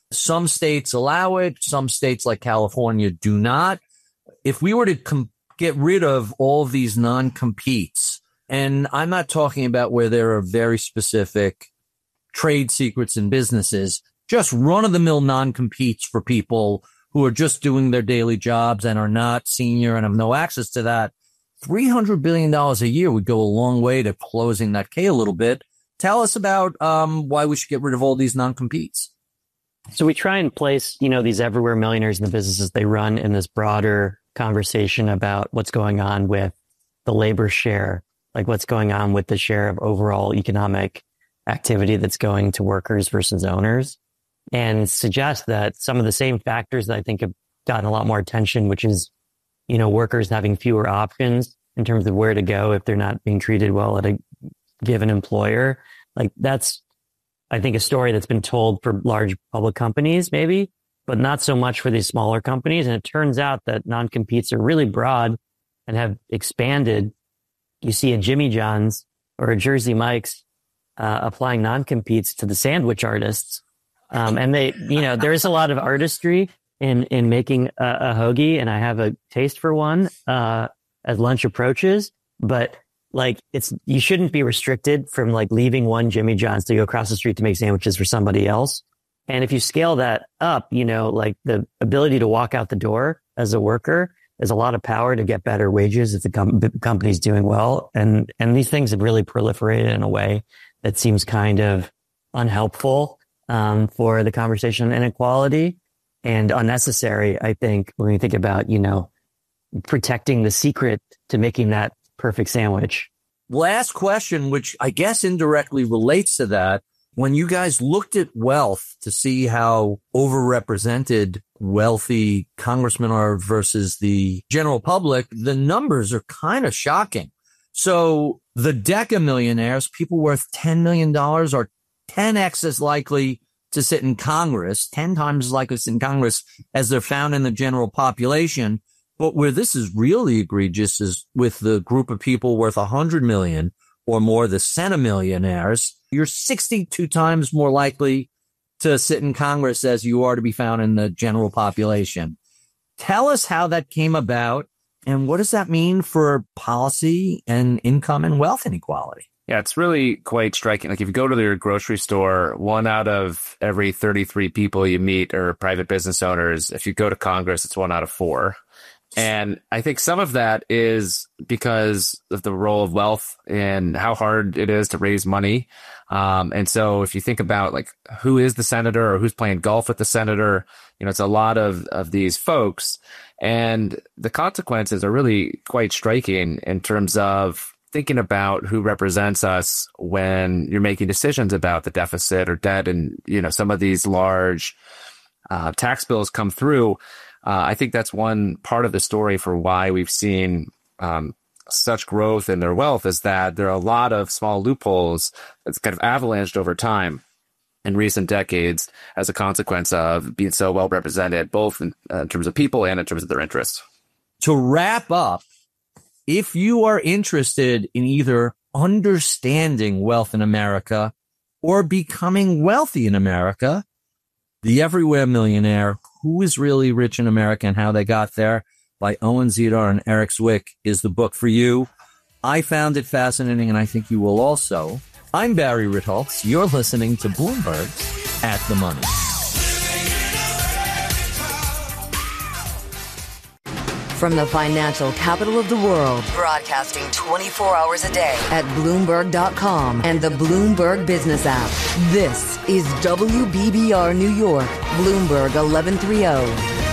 Some states allow it. Some states like California do not. If we were to get rid of all of these non-competes, and I'm not talking about where there are very specific trade secrets in businesses, just run-of-the-mill non-competes for people who are just doing their daily jobs and are not senior and have no access to that, $300 billion a year would go a long way to closing that K a little bit. Tell us about why we should get rid of all these non-competes. So we try and place, these everywhere millionaires and the businesses they run in this broader conversation about what's going on with the labor share, like what's going on with the share of overall economic activity that's going to workers versus owners, and suggest that some of the same factors that I think have gotten a lot more attention, which is, workers having fewer options in terms of where to go if they're not being treated well at a given employer. Like that's, I think, a story that's been told for large public companies, maybe, but not so much for these smaller companies. And it turns out that non-competes are really broad and have expanded. You see a Jimmy John's or a Jersey Mike's applying non-competes to the sandwich artists. And they, there's a lot of artistry in making a hoagie, and I have a taste for one as lunch approaches. But you shouldn't be restricted from leaving one Jimmy John's to go across the street to make sandwiches for somebody else. And if you scale that up, the ability to walk out the door as a worker, there's a lot of power to get better wages if the company's doing well. And these things have really proliferated in a way that seems kind of unhelpful for the conversation on inequality and unnecessary, I think, when you think about, protecting the secret to making that perfect sandwich. Last question, which I guess indirectly relates to that. When you guys looked at wealth to see how overrepresented wealthy congressmen are versus the general public, the numbers are kind of shocking. So the Deca millionaires, people worth $10 million, are 10x as likely to sit in Congress, 10 times as likely to sit in Congress as they're found in the general population. But where this is really egregious is with the group of people worth 100 million or more, the centimillionaires. You're 62 times more likely to sit in Congress as you are to be found in the general population. Tell us how that came about, and what does that mean for policy and income and wealth inequality? Yeah, it's really quite striking. Like if you go to your grocery store, 1 out of every 33 people you meet are private business owners. If you go to Congress, it's 1 out of 4. And I think some of that is because of the role of wealth and how hard it is to raise money. And so if you think about who is the senator or who's playing golf with the senator, it's a lot of these folks. And the consequences are really quite striking in terms of thinking about who represents us when you're making decisions about the deficit or debt and, some of these large tax bills come through. I think that's one part of the story for why we've seen such growth in their wealth, is that there are a lot of small loopholes that's kind of avalanched over time in recent decades as a consequence of being so well represented, both in terms of people and in terms of their interests. To wrap up, if you are interested in either understanding wealth in America or becoming wealthy in America, The Everywhere Millionaire, Who is Really Rich in America and How They Got There by Owen Zidar and Eric Zwick is the book for you. I found it fascinating, and I think you will also. I'm Barry Ritholtz. You're listening to Bloomberg's At the Money. From the financial capital of the world, broadcasting 24 hours a day at Bloomberg.com and the Bloomberg Business app. This is WBBR New York, Bloomberg 1130.